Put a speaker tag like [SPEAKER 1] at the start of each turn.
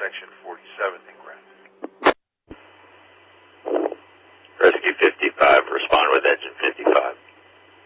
[SPEAKER 1] section 47 in Grant.
[SPEAKER 2] Rescue 55, respond with engine 55.